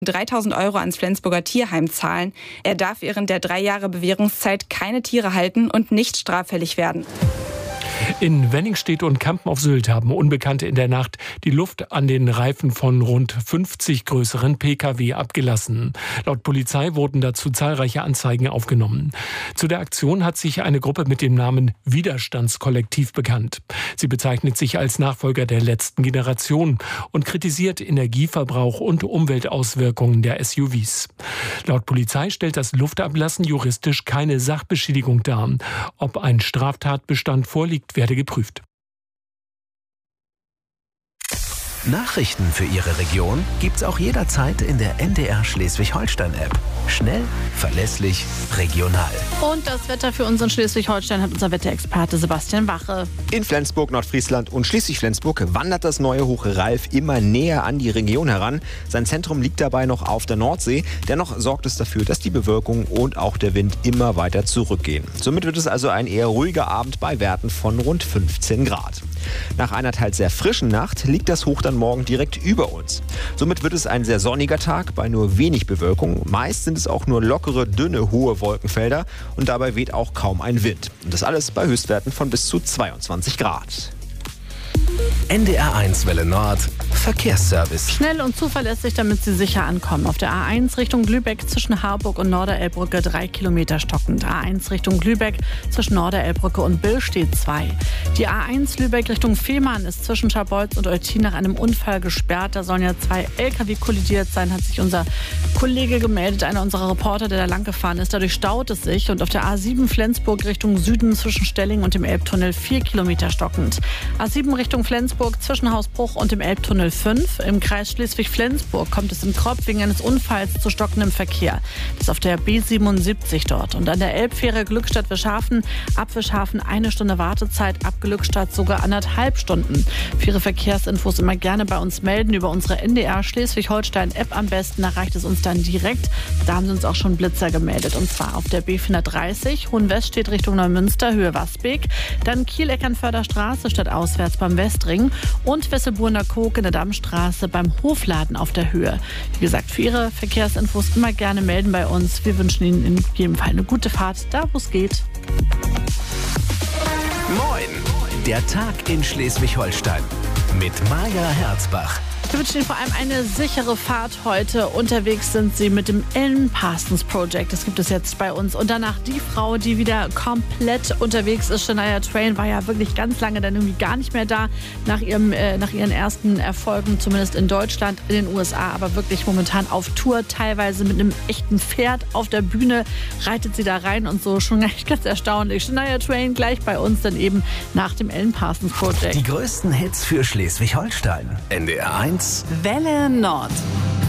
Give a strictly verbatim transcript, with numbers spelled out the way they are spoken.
dreitausend Euro ans Flensburger Tierheim zahlen. Er darf während der drei Jahre Bewährungszeit keine Tiere halten und nicht straffällig werden. In Wenningstedt und Kampen auf Sylt haben Unbekannte in der Nacht die Luft an den Reifen von rund fünfzig größeren Pkw abgelassen. Laut Polizei wurden dazu zahlreiche Anzeigen aufgenommen. Zu der Aktion hat sich eine Gruppe mit dem Namen Widerstandskollektiv bekannt. Sie bezeichnet sich als Nachfolger der letzten Generation und kritisiert Energieverbrauch und Umweltauswirkungen der S U Vs. Laut Polizei stellt das Luftablassen juristisch keine Sachbeschädigung dar. Ob ein Straftatbestand vorliegt, werde geprüft. Nachrichten für Ihre Region gibt's auch jederzeit in der N D R Schleswig-Holstein-App. Schnell, verlässlich, regional. Und das Wetter für uns in Schleswig-Holstein hat unser Wetterexperte Sebastian Wache. In Flensburg, Nordfriesland und Schleswig-Flensburg wandert das neue Hoch Ralf immer näher an die Region heran. Sein Zentrum liegt dabei noch auf der Nordsee. Dennoch sorgt es dafür, dass die Bewölkung und auch der Wind immer weiter zurückgehen. Somit wird es also ein eher ruhiger Abend bei Werten von rund fünfzehn Grad. Nach einer teils sehr frischen Nacht liegt das Hoch dann morgen direkt über uns. Somit wird es ein sehr sonniger Tag bei nur wenig Bewölkung. Meist sind es auch nur lockere, dünne, hohe Wolkenfelder und dabei weht auch kaum ein Wind. Und das alles bei Höchstwerten von bis zu zweiundzwanzig Grad. N D R eins Welle Nord, Verkehrsservice. Schnell und zuverlässig, damit Sie sicher ankommen. Auf der A eins Richtung Lübeck zwischen Harburg und Norderelbbrücke drei Kilometer stockend. A eins Richtung Lübeck zwischen Norderelbbrücke und Billstedt zwei. Die A eins Lübeck Richtung Fehmarn ist zwischen Scharbeutz und Eutin nach einem Unfall gesperrt. Da sollen ja zwei L K W kollidiert sein, hat sich unser Kollege gemeldet, einer unserer Reporter, der da lang gefahren ist. Dadurch staut es sich. Und auf der A sieben Flensburg Richtung Süden zwischen Stelling und dem Elbtunnel vier Kilometer stockend. A sieben Richtung Flensburg zwischen Hausbruch und dem Elbtunnel fünf. Im Kreis Schleswig-Flensburg kommt es in Kropp wegen eines Unfalls zu stockendem Verkehr. Das ist auf der B siebenundsiebzig dort. Und an der Elbfähre Glückstadt-Wischhafen, ab Wischhafen eine Stunde Wartezeit, ab Glückstadt sogar anderthalb Stunden. Für Ihre Verkehrsinfos immer gerne bei uns melden über unsere N D R Schleswig-Holstein-App am besten. Erreicht es uns dann direkt. Da haben Sie uns auch schon Blitzer gemeldet. Und zwar auf der B vierhundertdreißig, Hohenweststedt Richtung Neumünster, Höhe Wasbeek. Dann Kiel-Eckernförder-Straße statt auswärts beim Westring. Und Wesselburner Kog in der Dammstraße beim Hofladen auf der Höhe. Wie gesagt, für Ihre Verkehrsinfos immer gerne melden bei uns. Wir wünschen Ihnen in jedem Fall eine gute Fahrt, da wo es geht. Moin, der Tag in Schleswig-Holstein mit Maja Herzbach. Wir wünschen Ihnen vor allem eine sichere Fahrt heute. Unterwegs sind Sie mit dem Alan Parsons Project. Das gibt es jetzt bei uns. Und danach die Frau, die wieder komplett unterwegs ist. Shania Twain war ja wirklich ganz lange dann irgendwie gar nicht mehr da. Nach, ihrem, äh, nach ihren ersten Erfolgen, zumindest in Deutschland, in den U S A. Aber wirklich momentan auf Tour. Teilweise mit einem echten Pferd auf der Bühne reitet sie da rein und so. Schon echt ganz erstaunlich. Shania Twain gleich bei uns dann eben nach dem Alan Parsons Project. Die größten Hits für Schleswig-Holstein. N D R eins Welle Nord.